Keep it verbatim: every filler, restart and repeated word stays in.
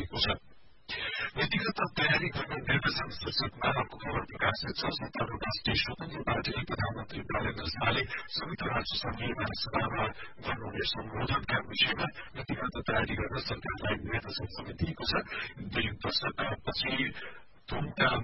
भएको छ। नीतिगत तयारी गर्ने निर्देशन शीर्षकमा अर्को खबर प्रकाशित छ। सत्तारूढ़ राष्ट्रिय स्वतन्त्र पार्टीले प्रधानमन्त्री नरेन्द्र शाहले संयुक्त राष्ट्र संघीय महासभामा गर्नुहुने सम्बोधनका विषयमा नीतिगत तयारी गर्न सरकारलाई निर्देशन समेत दिएको छ। दुई दशकपछि धुमधाम